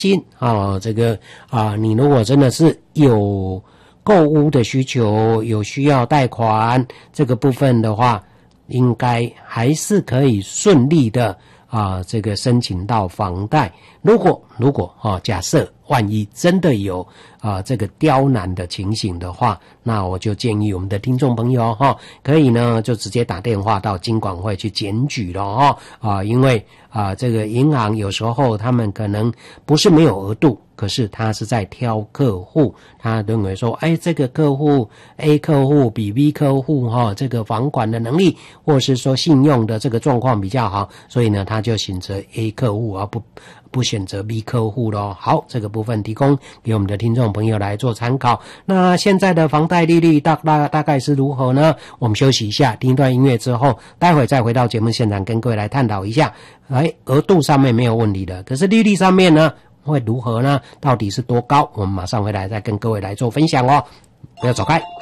这个你如果真的是有购屋的需求，有需要贷款这个部分的话，应该还是可以顺利的这个申请到房贷。如果假设万一真的有这个刁难的情形的话，那我就建议我们的听众朋友可以呢就直接打电话到金管会去检举了因为这个银行有时候他们可能不是没有额度，可是他是在挑客户，他认为说这个客户 A 客户比 B 客户这个房款的能力或是说信用的这个状况比较好，所以呢他就选择 A 客户而不选择 B 客户咯。好，这个部分提供给我们的听众朋友来做参考。那现在的房贷利率大概是如何呢？我们休息一下，听一段音乐之后，待会再回到节目现场跟各位来探讨一下。额度上面没有问题的，可是利率上面呢会如何呢？到底是多高？我们马上回来再跟各位来做分享哦，不要走开。